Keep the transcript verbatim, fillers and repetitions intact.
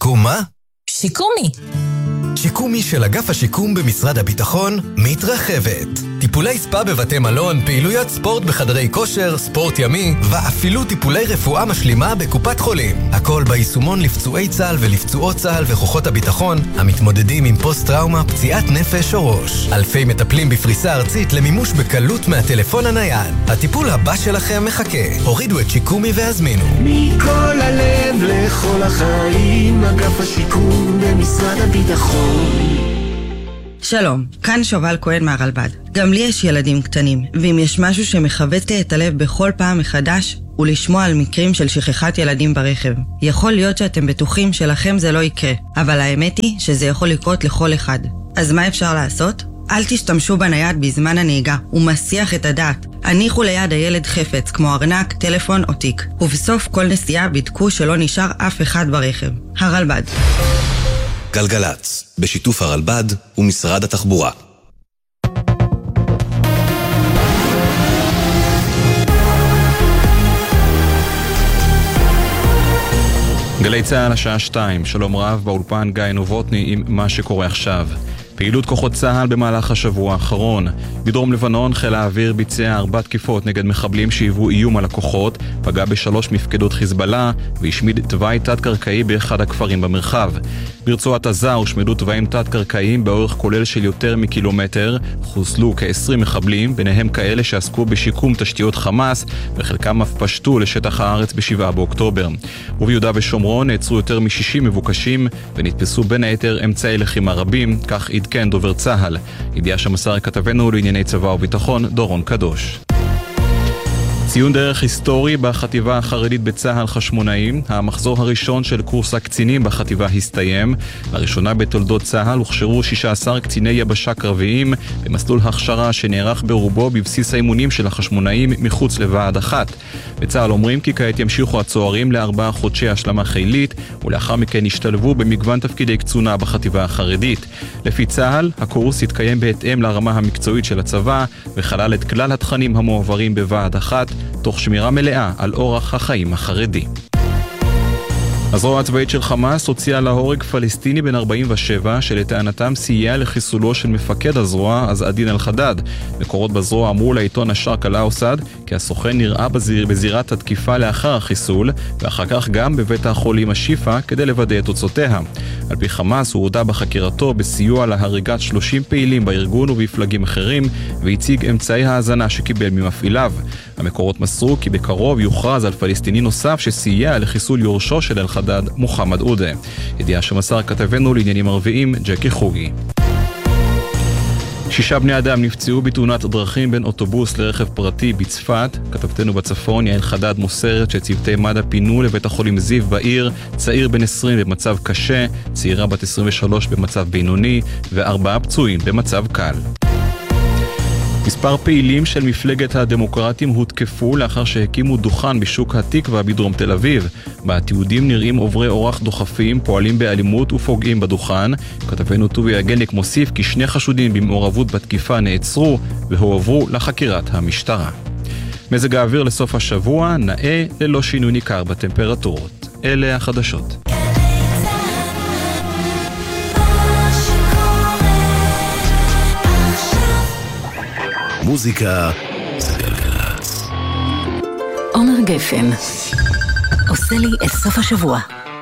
שיקום מה? שיקומי. שיקומי של אגף השיקום במשרד הביטחון מתרחבת. טיפולי ספה בבתי מלון, פעילויות ספורט בחדרי כושר, ספורט ימי, ואפילו טיפולי רפואה משלימה בקופת חולים. הכל ביישומון לפצועי צה"ל ולפצועות צה"ל וכוחות הביטחון המתמודדים עם פוסט-טראומה, פציעת נפש או ראש. אלפי מטפלים בפריסה ארצית למימוש בקלות מהטלפון הנייד. הטיפול הבא שלכם מחכה. הורידו את שיקומי והזמינו. מכל הלב לכל החיים, אגף השיקום במשרד הביטחון. שלום, כאן שובל כהן מהרלב"ד. גם לי יש ילדים קטנים, ואם יש משהו שמחבט לי את הלב בכל פעם מחדש, הוא לשמוע על מקרים של שכחת ילדים ברכב. יכול להיות שאתם בטוחים שלכם זה לא יקרה, אבל האמת היא שזה יכול לקרות לכל אחד. אז מה אפשר לעשות? אל תשתמשו בנייד בזמן הנהיגה, הוא מסיח את הדעת. הניחו ליד הילד חפץ, כמו ארנק, טלפון או תיק. ובסוף כל נסיעה בדקו שלא נשאר אף אחד ברכב. הרלב"ד. גלגלץ, בשיתוף הרלב"ד ומשרד התחבורה. גלי צהל השעה שתיים, שלום רב, באולפן גיא נובוטני עם מה שקורה עכשיו. פעילות כוחות צה"ל במהלך השבוע האחרון. בדרום לבנון חיל האוויר ביצע ארבע תקיפות נגד מחבלים שהיוו איום על הכוחות, פגע בשלוש מפקדות חיזבאללה והשמיד תוואי תת-קרקעי באחד הכפרים במרחב. ברצועת עזה הושמדו תוואים תת-קרקעיים באורך כולל של יותר מקילומטר, חוסלו כ-עשרים מחבלים, ביניהם כאלה שעסקו בשיקום תשתיות חמאס, וחלקם אף פשטו לשטח הארץ בשבעה באוקטובר. וביהודה ושומרון נעצרו יותר מ-שישים מבוקשים ונתפסו בין היתר אמצעי לחימה רבים, כך עדכן דובר צה"ל. ידיעה שמסר כתבנו לענייני צבא וביטחון דורון קדוש. ציון דרך היסטורי בחטיבה החרדית בצה"ל חשמונאים. המחזור הראשון של קורס הקצינים בחטיבה הסתיים. לראשונה בתולדות צה"ל הוכשרו שישה עשר קציני יבשה קרביים במסלול הכשרה שנערך ברובו בבסיס האימונים של החשמונאים מחוץ לוועד אחת. בצה"ל אומרים כי כעת ימשיכו הצוערים לארבעה חודשי השלמה חילית, ולאחר מכן ישתלבו במגוון תפקידי קצונה בחטיבה החרדית. לפי צה"ל, הקורס יתקיים בהתאם לרמה המקצועית של הצבא וכלל את כלל התכנים המועברים בוועד אחת, תוך שמירה מלאה על אורח החיים החרדי. הזרוע הצבאית של חמאס הוציאה להורג פלסטיני בן ארבעים ושבע שלטענתם סייע לחיסולו של מפקד הזרוע עז-א-דין אל-חדד. מקורות בזרוע אמרו לעיתון א-שרק אל-אוסד כי הסוכן נראה בזיר, בזירת התקיפה לאחר החיסול ואחר כך גם בבית החולים השיפה כדי לוודא את תוצאותיה. על פי חמאס הוא הודע בחקירתו בסיוע להריגת שלושים פעילים בארגון ובפלגים אחרים והציג אמצעי האזנה שקיבל ממפעיליו. המקורות מסרו כי בקרוב יוכרז על פלסטיני נוסף שסייע לחיסול יורשו של אל-חדד, מוחמד עודה. ידיעה שמסר כתבנו לעניינים ערביים ג'קי חוגי. שישה בני אדם נפצעו בתאונת דרכים בין אוטובוס לרכב פרטי בצפת. כתבתנו בצפון יעל חדד מוסרת שצוותי מד"א פינו לבית החולים זיו בעיר צעיר בן עשרים במצב קשה, צעירה בת עשרים ושלוש במצב בינוני וארבעה פצועים במצב קל. מספר פעילים של מפלגת הדמוקרטים הותקפו לאחר שהקימו דוכן בשוק התקווה בדרום תל אביב. בתיעודים נראים עוברי אורח דוחפים, פועלים באלימות ופוגעים בדוכן. כתבנו טובי הגניק מוסיף כי שני חשודים במעורבות בתקיפה נעצרו והועברו לחקירת המשטרה. מזג האוויר לסוף השבוע נאה ללא שינוי ניכר בטמפרטורות. אלה החדשות. מוזיקה זה גלגלץ. עומר גפן עושה לי את סוף השבוע.